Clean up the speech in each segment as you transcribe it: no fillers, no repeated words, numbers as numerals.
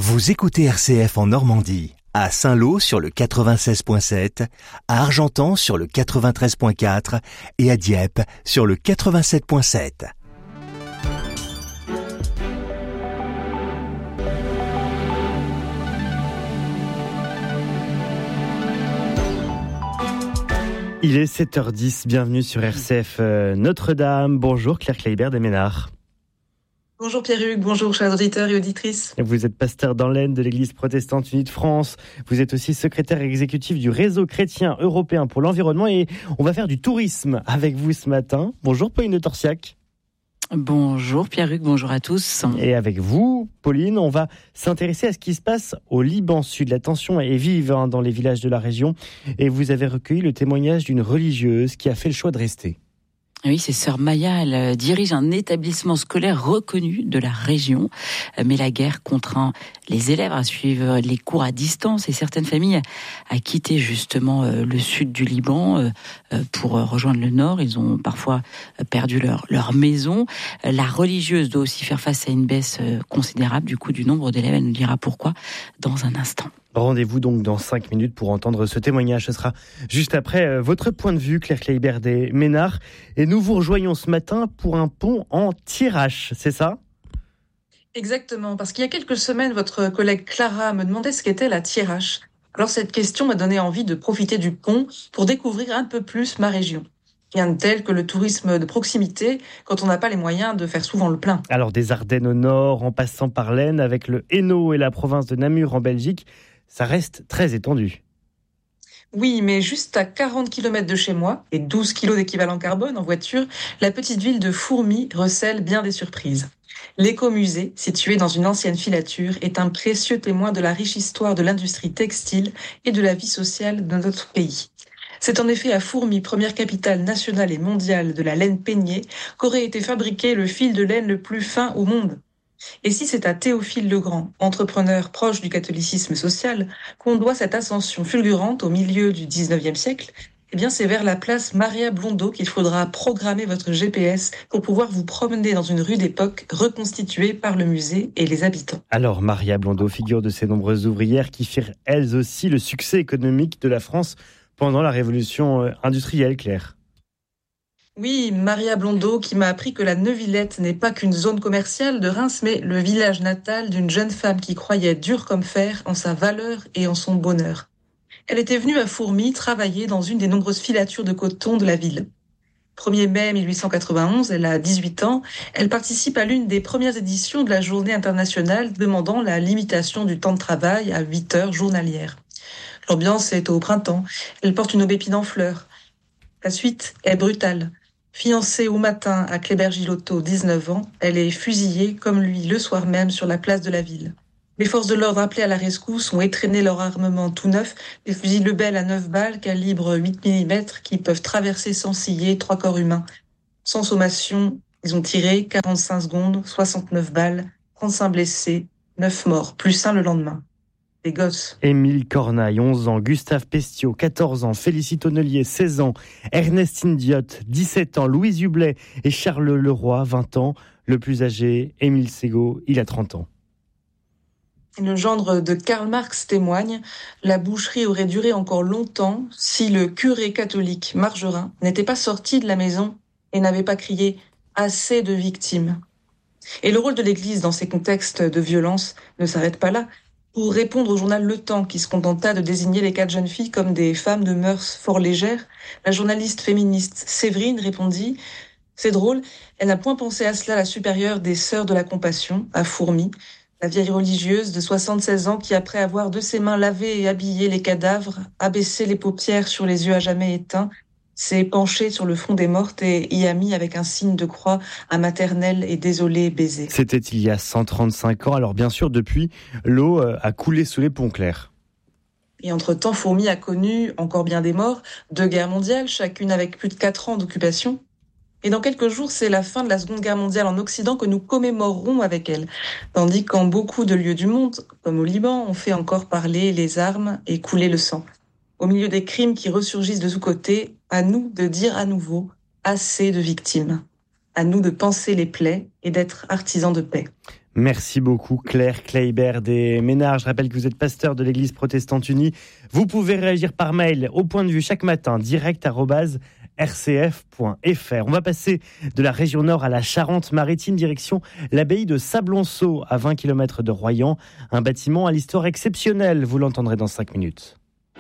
Vous écoutez RCF en Normandie, à Saint-Lô sur le 96.7, à Argentan sur le 93.4 et à Dieppe sur le 87.7. Il est 7h10, bienvenue sur RCF Notre-Dame. Bonjour Claire Kleibert des Ménards. Bonjour Pierre-Hugues, bonjour chers auditeurs et auditrices. Vous êtes pasteur dans l'Aisne de l'Église protestante unie de France. Vous êtes aussi secrétaire exécutif du réseau chrétien européen pour l'environnement et on va faire du tourisme avec vous ce matin. Bonjour Pauline de Torsiac. Bonjour Pierre-Hugues, bonjour à tous. Et avec vous, Pauline, on va s'intéresser à ce qui se passe au Liban Sud. La tension est vive dans les villages de la région et vous avez recueilli le témoignage d'une religieuse qui a fait le choix de rester. Oui, c'est sœur Maya, elle dirige un établissement scolaire reconnu de la région. Mais la guerre contraint les élèves à suivre les cours à distance et certaines familles à quitter justement le sud du Liban pour rejoindre le nord. Ils ont parfois perdu leur maison. La religieuse doit aussi faire face à une baisse considérable du coup du nombre d'élèves. Elle nous dira pourquoi dans un instant. Rendez-vous donc dans 5 minutes pour entendre ce témoignage. Ce sera juste après votre point de vue, Claire Kleibert des Ménards. Et nous vous rejoignons ce matin pour un pont en tirage, c'est ça ? Exactement, parce qu'il y a quelques semaines, votre collègue Clara me demandait ce qu'était la Thiérache. Alors cette question m'a donné envie de profiter du pont pour découvrir un peu plus ma région. Rien de tel que le tourisme de proximité quand on n'a pas les moyens de faire souvent le plein. Alors des Ardennes au nord, en passant par l'Aisne, avec le Hainaut et la province de Namur en Belgique, ça reste très étendu. Oui, mais juste à 40 km de chez moi, et 12 kg d'équivalent carbone en voiture, la petite ville de Fourmies recèle bien des surprises. L'écomusée, situé dans une ancienne filature, est un précieux témoin de la riche histoire de l'industrie textile et de la vie sociale de notre pays. C'est en effet à Fourmies, première capitale nationale et mondiale de la laine peignée, qu'aurait été fabriqué le fil de laine le plus fin au monde. Et si c'est à Théophile Legrand, entrepreneur proche du catholicisme social, qu'on doit cette ascension fulgurante au milieu du 19e siècle, eh bien c'est vers la place Maria Blondeau qu'il faudra programmer votre GPS pour pouvoir vous promener dans une rue d'époque reconstituée par le musée et les habitants. Alors Maria Blondeau, figure de ces nombreuses ouvrières qui firent elles aussi le succès économique de la France pendant la révolution industrielle, Claire. Oui, Maria Blondeau qui m'a appris que la Neuvillette n'est pas qu'une zone commerciale de Reims, mais le village natal d'une jeune femme qui croyait dur comme fer en sa valeur et en son bonheur. Elle était venue à Fourmies travailler dans une des nombreuses filatures de coton de la ville. 1er mai 1891, elle a 18 ans, elle participe à l'une des premières éditions de la Journée internationale demandant la limitation du temps de travail à 8 heures journalières. L'ambiance est au printemps, elle porte une aubépine en fleurs. La suite est brutale. Fiancée au matin à Kléber-Gilotto, 19 ans, elle est fusillée comme lui le soir même sur la place de la ville. Les forces de l'ordre appelées à la rescousse ont étrenné leur armement tout neuf, des fusils Lebel à 9 balles, calibre 8 mm, qui peuvent traverser sans ciller 3 corps humains. Sans sommation, ils ont tiré 45 secondes, 69 balles, 35 blessés, 9 morts, plus 1 le lendemain. Des gosses. Émile Cornaille, 11 ans, Gustave Pestiot, 14 ans, Félicite Honnelier, 16 ans, Ernestine Diotte, 17 ans, Louise Hublet et Charles Leroy, 20 ans. Le plus âgé, Émile Ségaud, il a 30 ans. Le gendre de Karl Marx témoigne, la boucherie aurait duré encore longtemps si le curé catholique Margerin n'était pas sorti de la maison et n'avait pas crié « assez de victimes ». Et le rôle de l'Église dans ces contextes de violence ne s'arrête pas là. Pour répondre au journal Le Temps, qui se contenta de désigner les 4 jeunes filles comme des femmes de mœurs fort légères, la journaliste féministe Séverine répondit « C'est drôle, elle n'a point pensé à cela la supérieure des Sœurs de la Compassion, à Fourmies, la vieille religieuse de 76 ans qui, après avoir de ses mains lavé et habillé les cadavres, abaissé les paupières sur les yeux à jamais éteints, s'est penchée sur le front des mortes et y a mis avec un signe de croix un maternel et désolé baiser. » C'était il y a 135 ans. Alors bien sûr, depuis, l'eau a coulé sous les ponts, Claire. Et entre-temps, Fourmies a connu, encore bien des morts, 2 guerres mondiales, chacune avec plus de 4 ans d'occupation. Et dans quelques jours, c'est la fin de la Seconde Guerre mondiale en Occident que nous commémorerons avec elle. Tandis qu'en beaucoup de lieux du monde, comme au Liban, on fait encore parler les armes et couler le sang. Au milieu des crimes qui ressurgissent de tous côtés, à nous de dire à nouveau « assez de victimes ». À nous de penser les plaies et d'être artisans de paix. Merci beaucoup Claire Kleibert des Ménards. Je rappelle que vous êtes pasteur de l'Église protestante unie. Vous pouvez réagir par mail au point de vue chaque matin, direct@rcf.fr. On va passer de la région nord à la Charente-Maritime, direction l'abbaye de Sablonceau, à 20 km de Royan. Un bâtiment à l'histoire exceptionnelle, vous l'entendrez dans 5 minutes.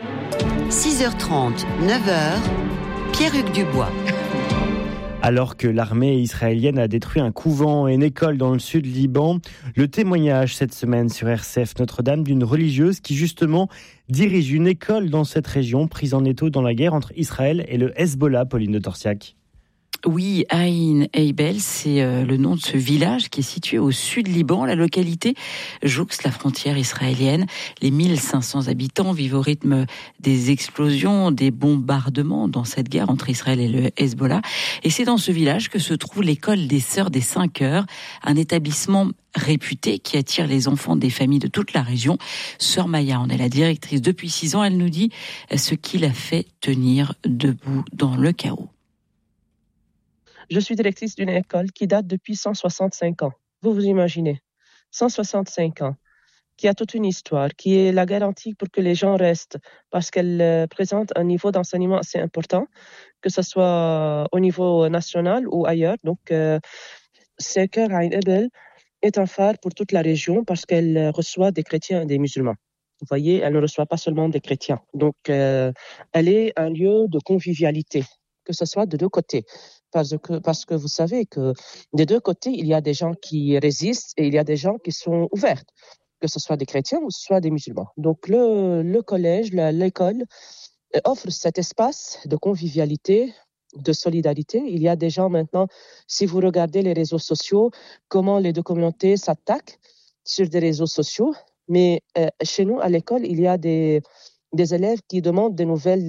6h30, 9h, Pierre-Hugues Dubois. Alors que l'armée israélienne a détruit un couvent et une école dans le sud Liban, le témoignage cette semaine sur RCF Notre-Dame d'une religieuse qui justement dirige une école dans cette région prise en étau dans la guerre entre Israël et le Hezbollah, Pauline de Torsiac. Oui, Ain Eibel, c'est le nom de ce village qui est situé au sud Liban. La localité jouxte la frontière israélienne. Les 1500 habitants vivent au rythme des explosions, des bombardements dans cette guerre entre Israël et le Hezbollah. Et c'est dans ce village que se trouve l'école des Sœurs des 5 heures, un établissement réputé qui attire les enfants des familles de toute la région. Sœur Maya en est la directrice depuis 6 ans. Elle nous dit ce qui l'a fait tenir debout dans le chaos. Je suis directrice d'une école qui date depuis 165 ans. Vous vous imaginez, 165 ans, qui a toute une histoire, qui est la garantie pour que les gens restent, parce qu'elle présente un niveau d'enseignement assez important, que ce soit au niveau national ou ailleurs. Donc, Seker Ain Eibel est un phare pour toute la région parce qu'elle reçoit des chrétiens et des musulmans. Vous voyez, elle ne reçoit pas seulement des chrétiens. Donc, elle est un lieu de convivialité, que ce soit de deux côtés. Parce que vous savez que des deux côtés, il y a des gens qui résistent et il y a des gens qui sont ouverts, que ce soit des chrétiens ou que ce soit des musulmans. Donc le collège, l'école offre cet espace de convivialité, de solidarité. Il y a des gens maintenant, si vous regardez les réseaux sociaux, comment les deux communautés s'attaquent sur des réseaux sociaux. Mais chez nous, à l'école, il y a des élèves qui demandent des nouvelles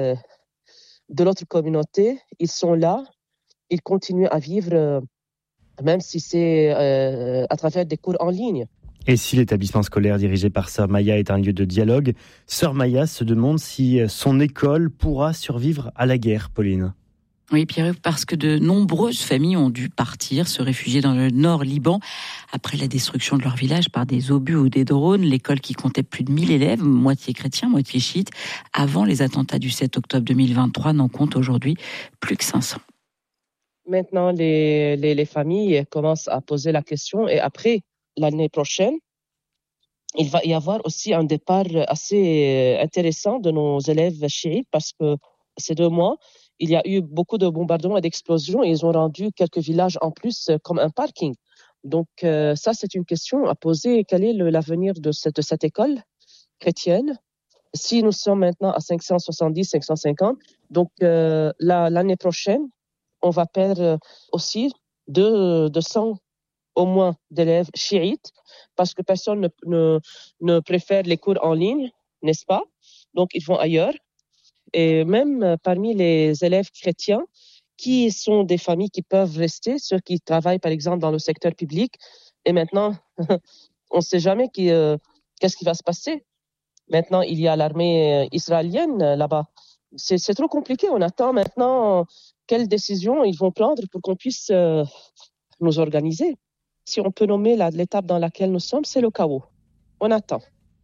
de l'autre communauté. Ils sont là. Ils continuent à vivre, même si c'est à travers des cours en ligne. Et si l'établissement scolaire dirigé par Sœur Maya est un lieu de dialogue, Sœur Maya se demande si son école pourra survivre à la guerre, Pauline. Oui, Pierre, parce que de nombreuses familles ont dû partir, se réfugier dans le nord Liban après la destruction de leur village par des obus ou des drones. L'école qui comptait plus de 1000 élèves, moitié chrétiens, moitié chiites, avant les attentats du 7 octobre 2023, n'en compte aujourd'hui plus que 500. Maintenant, les familles commencent à poser la question et après, l'année prochaine, il va y avoir aussi un départ assez intéressant de nos élèves chiites parce que ces 2 mois, il y a eu beaucoup de bombardements et d'explosions et ils ont rendu quelques villages en plus comme un parking. Donc ça, c'est une question à poser. Quel est l'avenir de cette école chrétienne? Si nous sommes maintenant à 570, 550, donc l'année prochaine, on va perdre aussi 200 au moins d'élèves chiites parce que personne ne préfère les cours en ligne, n'est-ce pas? Donc, ils vont ailleurs. Et même parmi les élèves chrétiens, qui sont des familles qui peuvent rester, ceux qui travaillent par exemple dans le secteur public, et maintenant, on ne sait jamais qu'est-ce qui va se passer. Maintenant, il y a l'armée israélienne là-bas. C'est trop compliqué. On attend maintenant quelles décisions ils vont prendre pour qu'on puisse nous organiser. Si on peut nommer l'étape dans laquelle nous sommes, c'est le chaos. On attend.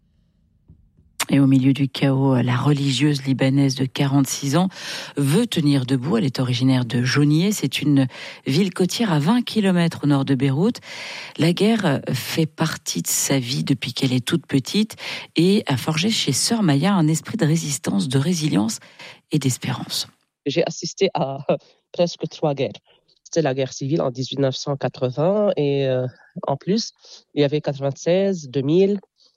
Et au milieu du chaos, la religieuse libanaise de 46 ans veut tenir debout. Elle est originaire de Jaunier. C'est une ville côtière à 20 km au nord de Beyrouth. La guerre fait partie de sa vie depuis qu'elle est toute petite et a forgé chez Sœur Maya un esprit de résistance, de résilience et d'espérance. J'ai assisté à presque 3 guerres. C'était la guerre civile en 1980 et en plus, il y avait 96, 2000,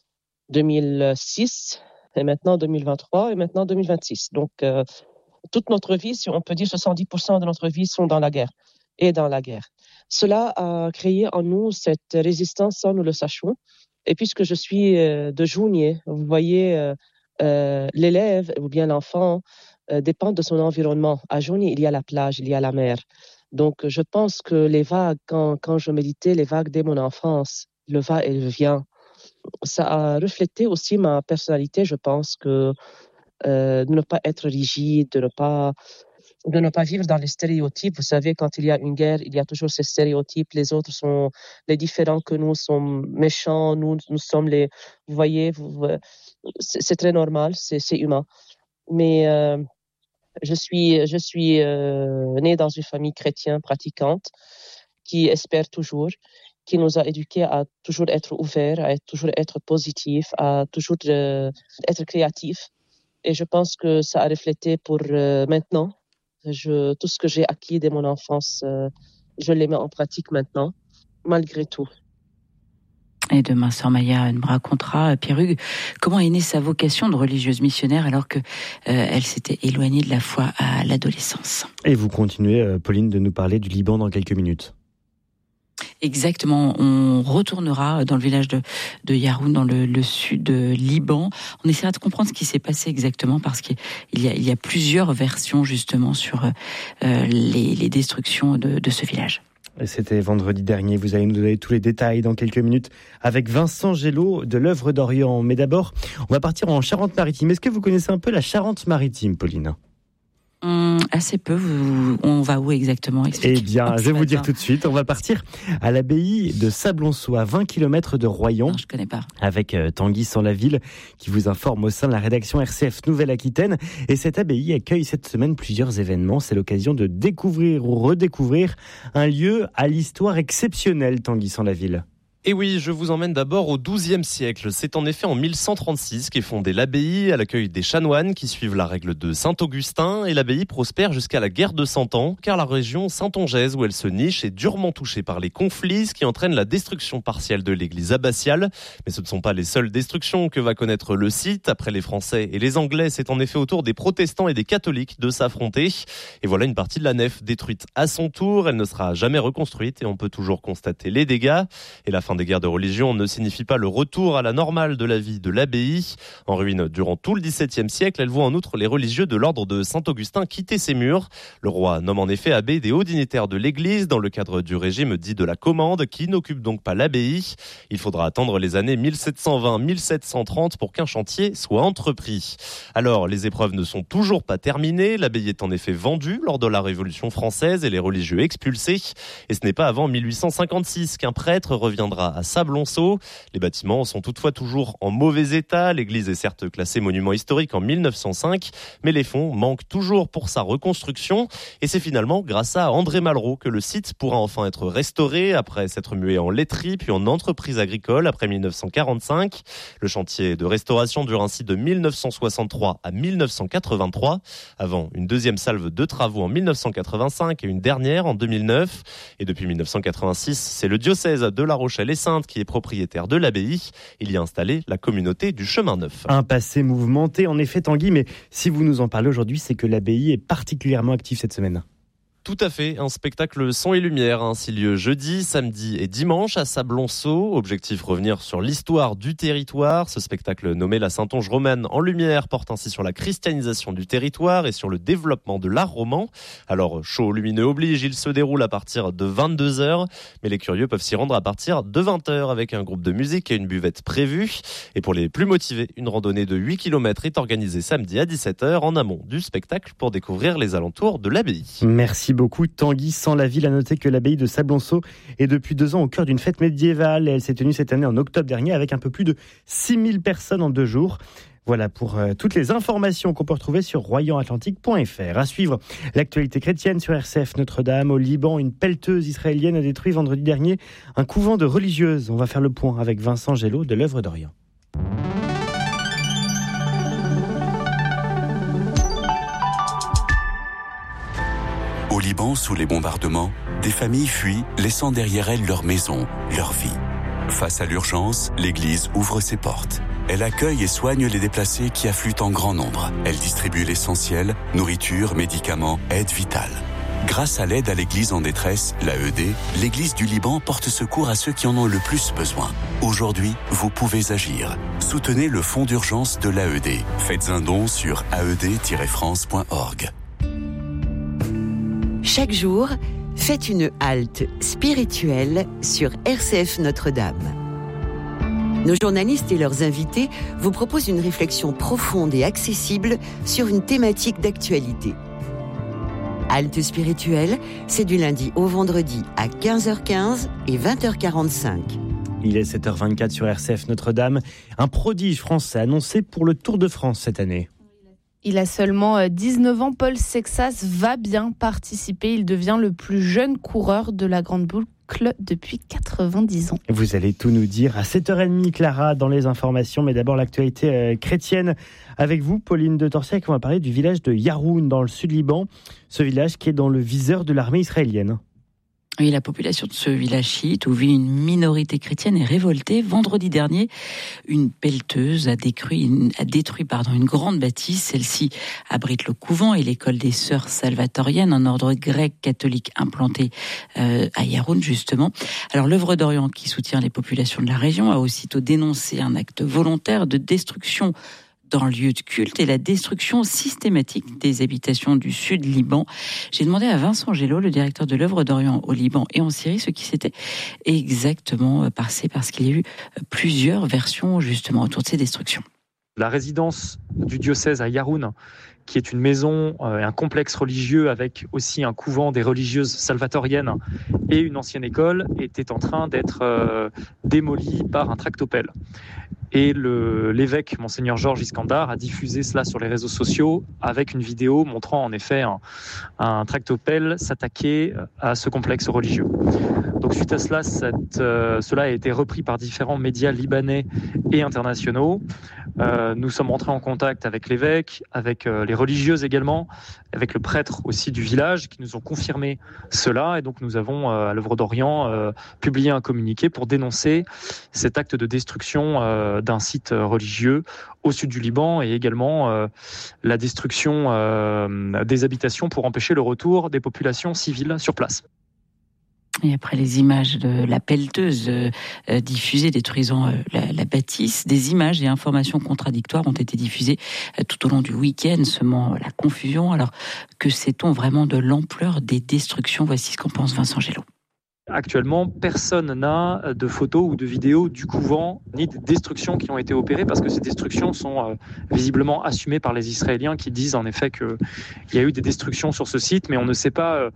2006 et maintenant 2023 et maintenant 2026. Donc, toute notre vie, si on peut dire 70% de notre vie sont dans la guerre et dans la guerre. Cela a créé en nous cette résistance sans nous le sachions. Et puisque je suis de Jounier, vous voyez, l'élève ou bien l'enfant dépend de son environnement. À Jounier, il y a la plage, il y a la mer. Donc, je pense que les vagues, quand je méditais, les vagues dès mon enfance, le va et le vient, ça a reflété aussi ma personnalité. Je pense que de ne pas être rigide, de ne pas de ne pas vivre dans les stéréotypes. Vous savez, quand il y a une guerre, il y a toujours ces stéréotypes. Les autres sont les différents que nous, sont méchants. Nous sommes les... Vous voyez, c'est très normal, c'est humain. Mais je suis née dans une famille chrétienne pratiquante qui espère toujours, qui nous a éduqués à toujours être ouverts, à toujours être positifs, à toujours être créatifs. Et je pense que ça a reflété pour maintenant. Tout ce que j'ai acquis dès mon enfance, je les mets en pratique maintenant, malgré tout. Et demain, sœur Maya nous racontera, Pierre Hugues, comment est née sa vocation de religieuse missionnaire alors que elle s'était éloignée de la foi à l'adolescence. Et vous continuez, Pauline, de nous parler du Liban dans quelques minutes. Exactement, on retournera dans le village de Yaroun, dans le sud Liban. On essaiera de comprendre ce qui s'est passé exactement parce qu'il y a plusieurs versions justement sur les destructions de ce village. Et c'était vendredi dernier, vous allez nous donner tous les détails dans quelques minutes avec Vincent Gélaud de l'œuvre d'Orient. Mais d'abord, on va partir en Charente-Maritime. Est-ce que vous connaissez un peu la Charente-Maritime, Pauline ? Assez peu. On va où exactement ? Eh bien, je vais vous dire tout de suite. On va partir à l'abbaye de Sablonceau, à 20 km de Royan. Non, je connais pas. Avec Tanguy Sans-la-Ville, qui vous informe au sein de la rédaction RCF Nouvelle-Aquitaine. Et cette abbaye accueille cette semaine plusieurs événements. C'est l'occasion de découvrir ou redécouvrir un lieu à l'histoire exceptionnelle, Tanguy Sans-la-Ville. Et oui, je vous emmène d'abord au XIIe siècle. C'est en effet en 1136 qu'est fondée l'abbaye à l'accueil des chanoines qui suivent la règle de Saint-Augustin. Et l'abbaye prospère jusqu'à la guerre de 100 ans, car la région saintongeaise où elle se niche est durement touchée par les conflits, ce qui entraîne la destruction partielle de l'église abbatiale. Mais ce ne sont pas les seules destructions que va connaître le site. Après les Français et les Anglais, c'est en effet au tour des protestants et des catholiques de s'affronter. Et voilà une partie de la nef détruite à son tour. Elle ne sera jamais reconstruite et on peut toujours constater les dégâts. Et la fin des guerres de religion ne signifie pas le retour à la normale de la vie de l'abbaye. En ruine durant tout le XVIIe siècle, elle voit en outre les religieux de l'ordre de Saint-Augustin quitter ses murs. Le roi nomme en effet abbé des hauts dignitaires de l'église dans le cadre du régime dit de la commande qui n'occupe donc pas l'abbaye. Il faudra attendre les années 1720-1730 pour qu'un chantier soit entrepris. Alors, les épreuves ne sont toujours pas terminées. L'abbaye est en effet vendue lors de la Révolution française et les religieux expulsés. Et ce n'est pas avant 1856 qu'un prêtre reviendra à Sablonceau. Les bâtiments sont toutefois toujours en mauvais état. L'église est certes classée monument historique en 1905, mais les fonds manquent toujours pour sa reconstruction. Et c'est finalement grâce à André Malraux que le site pourra enfin être restauré après s'être mué en laiterie puis en entreprise agricole après 1945. Le chantier de restauration dure ainsi de 1963 à 1983, avant une deuxième salve de travaux en 1985 et une dernière en 2009. Et depuis 1986, c'est le diocèse de La Rochelle-et-Sainte qui est propriétaire de l'abbaye. Il y a installé la communauté du Chemin Neuf. Un passé mouvementé, en effet, Tanguy, mais si vous nous en parlez aujourd'hui, c'est que l'abbaye est particulièrement active cette semaine. Tout à fait, un spectacle son et lumière a ainsi lieu jeudi, samedi et dimanche à Sablonceau. Objectif, revenir sur l'histoire du territoire. Ce spectacle nommé La Saintonge romane en lumière porte ainsi sur la christianisation du territoire et sur le développement de l'art roman. Alors, show lumineux oblige, il se déroule à partir de 22h, mais les curieux peuvent s'y rendre à partir de 20h avec un groupe de musique et une buvette prévue. Et pour les plus motivés, une randonnée de 8 km est organisée samedi à 17h en amont du spectacle pour découvrir les alentours de l'abbaye. Merci beaucoup Tanguy Sans-la-Ville. A noter que l'abbaye de Sablonceau est depuis 2 ans au cœur d'une fête médiévale et elle s'est tenue cette année en octobre dernier avec un peu plus de 6000 personnes en 2 jours. Voilà pour toutes les informations qu'on peut retrouver sur royanatlantique.fr. À suivre l'actualité chrétienne sur RCF Notre-Dame. Au Liban, une pelleteuse israélienne a détruit vendredi dernier un couvent de religieuses. On va faire le point avec Vincent Gélaud de l'œuvre d'Orient. Au Liban, sous les bombardements, des familles fuient, laissant derrière elles leur maison, leur vie. Face à l'urgence, l'Église ouvre ses portes. Elle accueille et soigne les déplacés qui affluent en grand nombre. Elle distribue l'essentiel, nourriture, médicaments, aide vitale. Grâce à l'aide à l'Église en détresse, l'AED, l'Église du Liban porte secours à ceux qui en ont le plus besoin. Aujourd'hui, vous pouvez agir. Soutenez le fonds d'urgence de l'AED. Faites un don sur aed-france.org. Chaque jour, faites une halte spirituelle sur RCF Notre-Dame. Nos journalistes et leurs invités vous proposent une réflexion profonde et accessible sur une thématique d'actualité. Halte spirituelle, c'est du lundi au vendredi à 15h15 et 20h45. Il est 7h24 sur RCF Notre-Dame. Un prodige français annoncé pour le Tour de France cette année. Il a seulement 19 ans, Paul Sexas va bien participer. Il devient le plus jeune coureur de la Grande Boucle depuis 90 ans. Vous allez tout nous dire à 7h30, Clara, dans les informations. Mais d'abord, l'actualité chrétienne. Avec vous, Pauline de Torsiac, on va parler du village de Yaroun, dans le sud Liban. Ce village qui est dans le viseur de l'armée israélienne. Oui, la population de ce village chiite, où vit une minorité chrétienne, est révoltée. Vendredi dernier, une pelleteuse a détruit une grande bâtisse. Celle-ci abrite le couvent et l'école des sœurs salvatoriennes, un ordre grec catholique implanté à Yaroun, justement. Alors, l'Œuvre d'Orient, qui soutient les populations de la région, a aussitôt dénoncé un acte volontaire de destruction dans le lieu de culte et la destruction systématique des habitations du sud Liban. J'ai demandé à Vincent Gélo, le directeur de l'Œuvre d'Orient au Liban et en Syrie, ce qui s'était exactement passé, parce qu'il y a eu plusieurs versions justement autour de ces destructions. La résidence du diocèse à Yaroun, qui est une maison et un complexe religieux avec aussi un couvent des religieuses salvatoriennes et une ancienne école, était en train d'être démolie par un tractopelle. Et l'évêque, Monseigneur Georges Iskandar, a diffusé cela sur les réseaux sociaux avec une vidéo montrant en effet un tractopelle s'attaquer à ce complexe religieux. Donc suite à cela, cela a été repris par différents médias libanais et internationaux. Nous sommes entrés en contact avec l'évêque, avec les religieuses également, avec le prêtre aussi du village qui nous ont confirmé cela. Et donc nous avons à l'Œuvre d'Orient publié un communiqué pour dénoncer cet acte de destruction d'un site religieux au sud du Liban et également la destruction des habitations pour empêcher le retour des populations civiles sur place. Et après les images de la pelleteuse diffusée détruisant la bâtisse, des images et informations contradictoires ont été diffusées tout au long du week-end, semant la confusion. Alors, que sait-on vraiment de l'ampleur des destructions ? Voici ce qu'en pense Vincent Gélo. Actuellement, personne n'a de photos ou de vidéos du couvent, ni des destructions qui ont été opérées, parce que ces destructions sont visiblement assumées par les Israéliens qui disent en effet qu'il y a eu des destructions sur ce site, mais on ne sait pas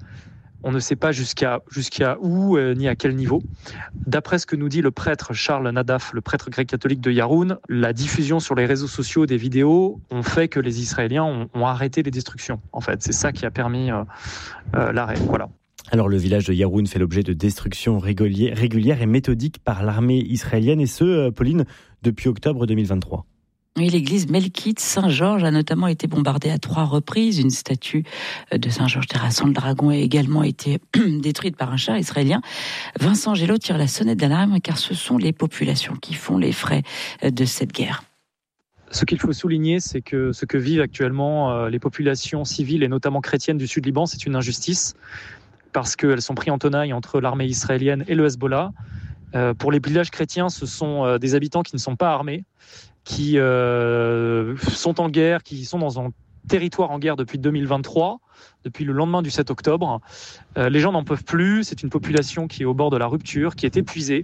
jusqu'à où ni à quel niveau. D'après ce que nous dit le prêtre Charles Nadaf, le prêtre grec catholique de Yaroun, la diffusion sur les réseaux sociaux des vidéos ont fait que les Israéliens ont arrêté les destructions. En fait, c'est ça qui a permis l'arrêt. Voilà. Alors le village de Yaroun fait l'objet de destructions régulières et méthodiques par l'armée israélienne, et ce, Pauline, depuis octobre 2023. Oui, l'église Melkite Saint-Georges a notamment été bombardée à 3 reprises. Une statue de Saint-Georges terrassant le dragon a également été détruite par un char israélien. Vincent Gélo tire la sonnette d'alarme, car ce sont les populations qui font les frais de cette guerre. Ce qu'il faut souligner, c'est que ce que vivent actuellement les populations civiles et notamment chrétiennes du sud Liban, c'est une injustice, parce qu'elles sont prises en tenaille entre l'armée israélienne et le Hezbollah. Pour les villages chrétiens, ce sont des habitants qui ne sont pas armés, qui sont en guerre, qui sont dans un territoire en guerre depuis 2023, depuis le lendemain du 7 octobre. Les gens n'en peuvent plus, c'est une population qui est au bord de la rupture, qui est épuisée.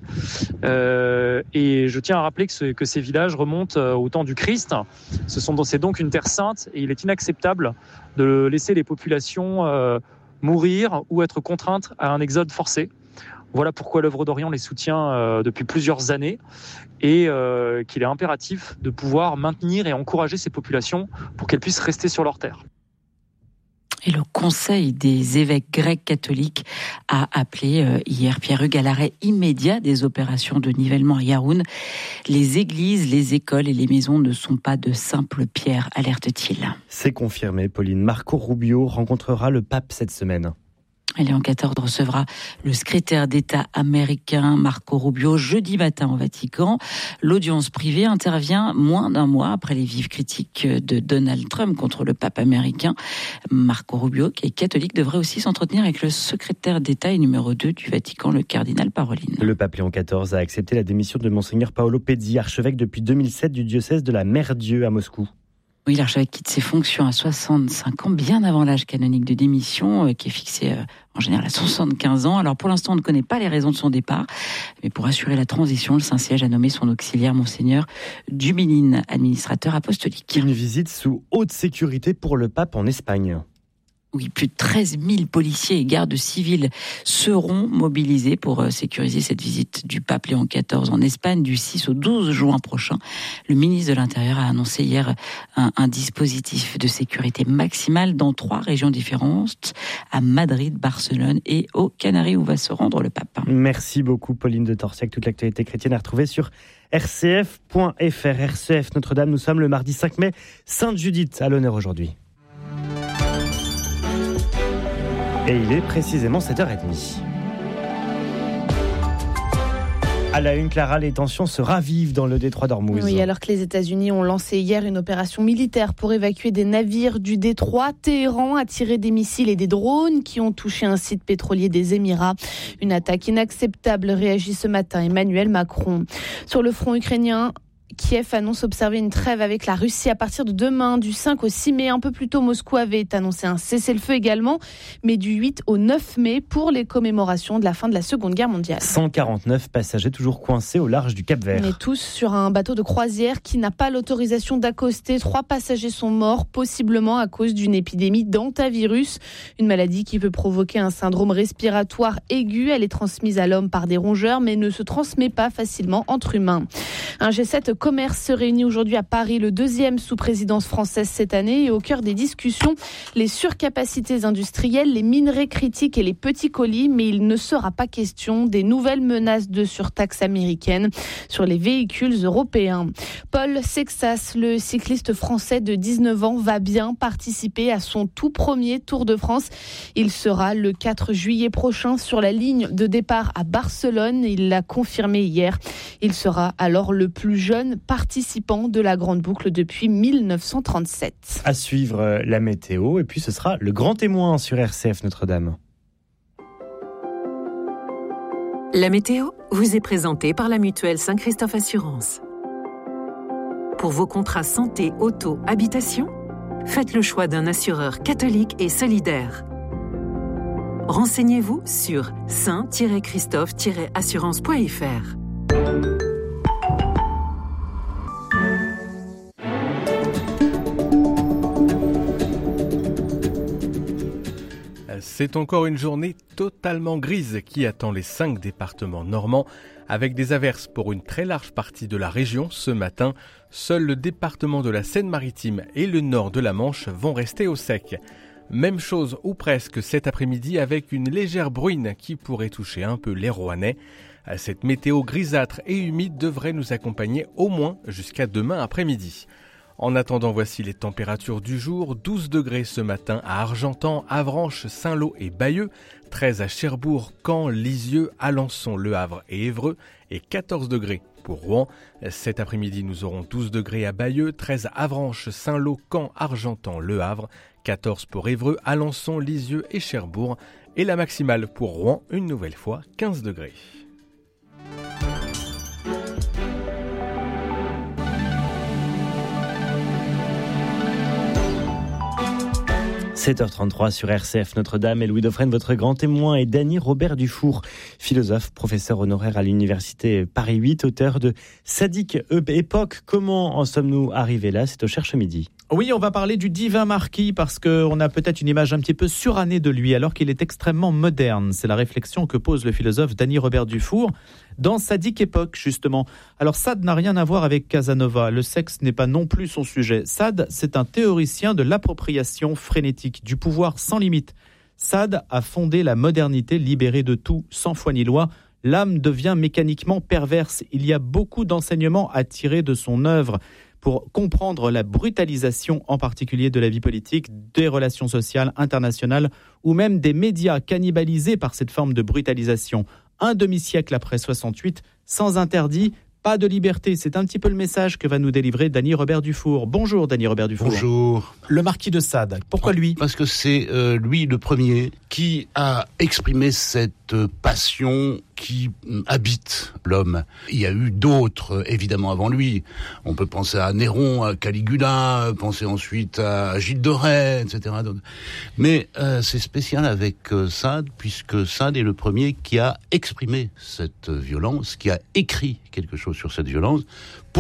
Et je tiens à rappeler que ces villages remontent au temps du Christ. C'est donc une terre sainte, et il est inacceptable de laisser les populations mourir ou être contraintes à un exode forcé. Voilà pourquoi l'Œuvre d'Orient les soutient depuis plusieurs années, et qu'il est impératif de pouvoir maintenir et encourager ces populations pour qu'elles puissent rester sur leur terre. Et le Conseil des évêques grecs catholiques a appelé hier Pierre Hugues à l'arrêt immédiat des opérations de nivellement à Yaroun. Les églises, les écoles et les maisons ne sont pas de simples pierres, alerte-t-il. C'est confirmé, Pauline. Marco Rubio rencontrera le pape cette semaine. Léon XIV recevra le secrétaire d'État américain Marco Rubio jeudi matin au Vatican. L'audience privée intervient moins d'un mois après les vives critiques de Donald Trump contre le pape américain. Marco Rubio, qui est catholique, devrait aussi s'entretenir avec le secrétaire d'État et numéro 2 du Vatican, le cardinal Parolin. Le pape Léon XIV a accepté la démission de Monseigneur Paolo Pezzi, archevêque depuis 2007 du diocèse de la Mère-Dieu à Moscou. Oui, l'archevêque quitte ses fonctions à 65 ans, bien avant l'âge canonique de démission, qui est fixé en général à 75 ans. Alors pour l'instant, on ne connaît pas les raisons de son départ, mais pour assurer la transition, le Saint-Siège a nommé son auxiliaire, Monseigneur Duménil, administrateur apostolique. Une visite sous haute sécurité pour le pape en Espagne. Oui, plus de 13 000 policiers et gardes civils seront mobilisés pour sécuriser cette visite du pape Léon XIV en Espagne du 6 au 12 juin prochain. Le ministre de l'Intérieur a annoncé hier un dispositif de sécurité maximale dans 3 régions différentes, à Madrid, Barcelone et aux Canaries où va se rendre le pape. Merci beaucoup Pauline de Torsiac. Toute l'actualité chrétienne à retrouver sur rcf.fr. RCF Notre-Dame, nous sommes le mardi 5 mai, Sainte Judith à l'honneur aujourd'hui. Et il est précisément 7h30. À la une, Clara, les tensions se ravivent dans le détroit d'Ormuz. Oui, alors que les États-Unis ont lancé hier une opération militaire pour évacuer des navires du détroit, Téhéran a tiré des missiles et des drones qui ont touché un site pétrolier des Émirats. Une attaque inacceptable, réagit ce matin Emmanuel Macron. Sur le front ukrainien, Kiev annonce observer une trêve avec la Russie à partir de demain, du 5 au 6 mai. Un peu plus tôt, Moscou avait annoncé un cessez-le-feu également, mais du 8 au 9 mai pour les commémorations de la fin de la Seconde Guerre mondiale. 149 passagers toujours coincés au large du Cap-Vert. On est tous sur un bateau de croisière qui n'a pas l'autorisation d'accoster. 3 passagers sont morts, possiblement à cause d'une épidémie d'hantavirus, une maladie qui peut provoquer un syndrome respiratoire aigu. Elle est transmise à l'homme par des rongeurs, mais ne se transmet pas facilement entre humains. Un G7 commerce se réunit aujourd'hui à Paris, le 2e sous présidence française cette année. Et au cœur des discussions, les surcapacités industrielles, les minerais critiques et les petits colis. Mais il ne sera pas question des nouvelles menaces de surtaxe américaine sur les véhicules européens. Paul Sexas, le cycliste français de 19 ans, va bien participer à son tout premier Tour de France. Il sera le 4 juillet prochain sur la ligne de départ à Barcelone. Il l'a confirmé hier. Il sera alors le plus jeune participant de la Grande Boucle depuis 1937. À suivre la météo et puis ce sera le grand témoin sur RCF Notre-Dame. La météo vous est présentée par la mutuelle Saint-Christophe Assurance. Pour vos contrats santé, auto, habitation, faites le choix d'un assureur catholique et solidaire. Renseignez-vous sur saint-christophe-assurance.fr. C'est encore une journée totalement grise qui attend les 5 départements normands, avec des averses pour une très large partie de la région ce matin. Seul le département de la Seine-Maritime et le nord de la Manche vont rester au sec. Même chose ou presque cet après-midi avec une légère bruine qui pourrait toucher un peu les Roannais. Cette météo grisâtre et humide devrait nous accompagner au moins jusqu'à demain après-midi. En attendant, voici les températures du jour. 12 degrés ce matin à Argentan, Avranches, Saint-Lô et Bayeux, 13 à Cherbourg, Caen, Lisieux, Alençon, Le Havre et Évreux et 14 degrés pour Rouen. Cet après-midi, nous aurons 12 degrés à Bayeux, 13 à Avranches, Saint-Lô, Caen, Argentan, Le Havre, 14 pour Évreux, Alençon, Lisieux et Cherbourg et la maximale pour Rouen, une nouvelle fois 15 degrés. « 7h33 sur RCF Notre-Dame et Louis Dauphren, votre grand témoin est Dany Robert Dufour, philosophe, professeur honoraire à l'université Paris 8, auteur de Sadique Époque. Comment en sommes-nous arrivés là ? C'est au Cherche Midi. Oui, on va parler du divin marquis parce qu'on a peut-être une image un petit peu surannée de lui alors qu'il est extrêmement moderne. C'est la réflexion que pose le philosophe Dany Robert Dufour dans Sadique Époque, justement. Alors Sade n'a rien à voir avec Casanova, le sexe n'est pas non plus son sujet. Sade, c'est un théoricien de l'appropriation frénétique, du pouvoir sans limite. Sade a fondé la modernité libérée de tout, sans foi ni loi. L'âme devient mécaniquement perverse. Il y a beaucoup d'enseignements à tirer de son œuvre pour comprendre la brutalisation, en particulier de la vie politique, des relations sociales, internationales, ou même des médias cannibalisés par cette forme de brutalisation. Un demi-siècle après 68, sans interdit, pas de liberté. C'est un petit peu le message que va nous délivrer Dany Robert Dufour. Bonjour Dany Robert Dufour. Bonjour. Le marquis de Sade, pourquoi lui ? Parce que c'est lui le premier qui a exprimé cette passion qui habite l'homme. Il y a eu d'autres, évidemment, avant lui. On peut penser à Néron, à Caligula, penser ensuite à Gilles de Rais, etc. Mais c'est spécial avec Sade, puisque Sade est le premier qui a exprimé cette violence, qui a écrit quelque chose sur cette violence. Pourquoi ?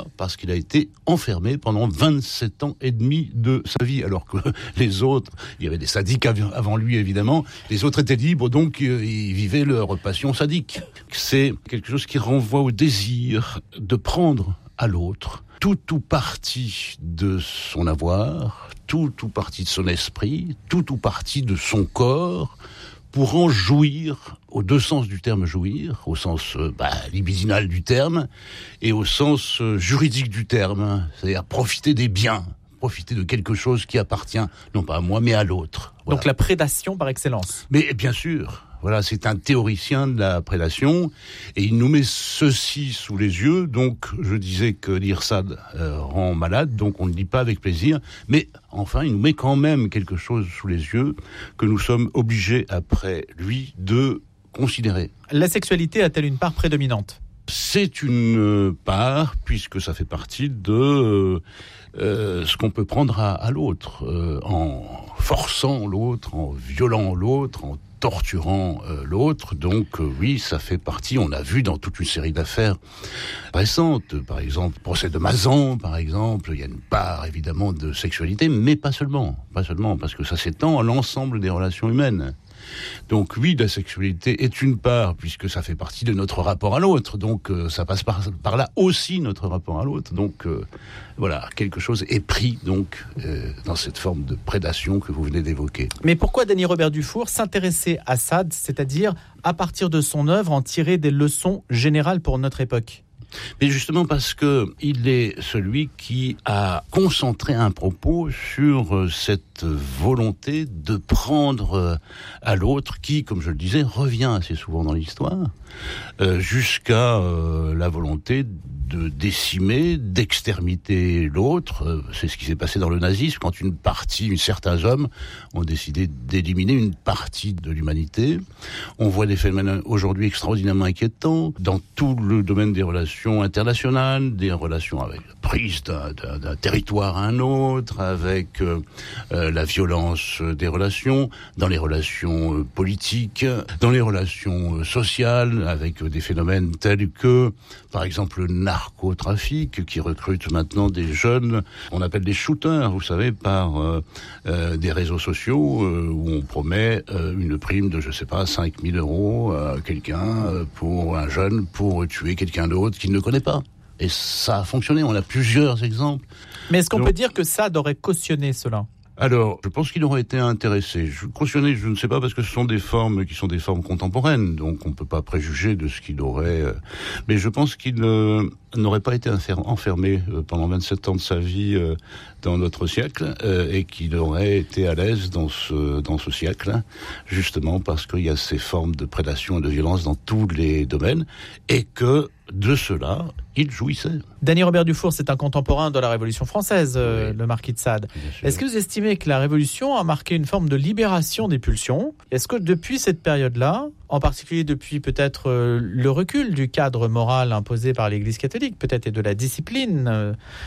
Parce qu'il a été enfermé pendant 27 ans et demi de sa vie, alors que les autres, il y avait des sadiques avant lui évidemment, les autres étaient libres, donc ils vivaient leur passion sadique. C'est quelque chose qui renvoie au désir de prendre à l'autre tout ou partie de son avoir, tout ou partie de son esprit, tout ou partie de son corps, pour en jouir, aux deux sens du terme jouir, au sens libidinal du terme, et au sens juridique du terme, c'est-à-dire profiter des biens, profiter de quelque chose qui appartient, non pas à moi, mais à l'autre. Voilà. Donc la prédation par excellence. Mais bien sûr, voilà, c'est un théoricien de la prédation, et il nous met ceci sous les yeux. Donc, je disais que lire ça rend malade, donc on ne lit pas avec plaisir, mais enfin, il nous met quand même quelque chose sous les yeux que nous sommes obligés, après lui, de considérer. La sexualité a-t-elle une part prédominante ? C'est une part, puisque ça fait partie de ce qu'on peut prendre à l'autre, en forçant l'autre, en violant l'autre, en torturant l'autre. Donc oui, ça fait partie, on a vu dans toute une série d'affaires récentes, par exemple, le procès de Mazan, par exemple, il y a une part évidemment de sexualité, mais pas seulement, parce que ça s'étend à l'ensemble des relations humaines. Donc oui, la sexualité est une part, puisque ça fait partie de notre rapport à l'autre, donc ça passe par là aussi, notre rapport à l'autre. Donc voilà, quelque chose est pris donc dans cette forme de prédation que vous venez d'évoquer. Mais pourquoi Denis Robert Dufour s'intéressait à Sade, c'est-à-dire à partir de son œuvre en tirer des leçons générales pour notre époque ? Mais justement parce que il est celui qui a concentré un propos sur cette volonté de prendre à l'autre, qui, comme je le disais, revient assez souvent dans l'histoire, jusqu'à la volonté de décimer, d'exterminer l'autre. C'est ce qui s'est passé dans le nazisme, quand certains hommes ont décidé d'éliminer une partie de l'humanité. On voit des phénomènes aujourd'hui extraordinairement inquiétants dans tout le domaine des relations internationales, des relations avec la prise d'un territoire à un autre, avec la violence des relations, dans les relations politiques, dans les relations sociales, avec des phénomènes tels que, par exemple, le narcotrafic, qui recrute maintenant des jeunes, on appelle des shooters, vous savez, par des réseaux sociaux, où on promet une prime de, 5 000 € à quelqu'un, pour un jeune, pour tuer quelqu'un d'autre qu'il ne connaît pas. Et ça a fonctionné, on a plusieurs exemples. Mais est-ce qu'on peut dire que Sade aurait cautionné cela ? Alors, je pense qu'il aurait été intéressé. Cautionner, je ne sais pas, parce que ce sont des formes qui sont des formes contemporaines, donc on ne peut pas préjuger de ce qu'il aurait... Mais je pense qu'il n'aurait pas été enfermé pendant 27 ans de sa vie dans notre siècle, et qu'il aurait été à l'aise dans ce siècle, justement parce qu'il y a ces formes de prédation et de violence dans tous les domaines, et que de cela, il jouissait. Denis Robert Dufour, c'est un contemporain de la Révolution française, le marquis de Sade. Est-ce que vous estimez que la Révolution a marqué une forme de libération des pulsions ? Est-ce que depuis cette période-là, en particulier depuis peut-être le recul du cadre moral imposé par l'Église catholique, peut-être, et de la discipline